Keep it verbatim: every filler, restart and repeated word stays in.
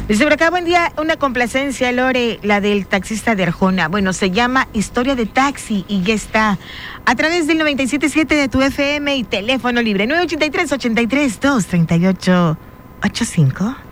Dice por acá, buen día, una complacencia, Lore, la del taxista de Arjona. Bueno, se llama Historia de Taxi y ya está a través del noventa y siete punto siete de tu F M y teléfono libre nueve ocho tres, ochenta y tres, dos treinta y ocho ochenta y cinco.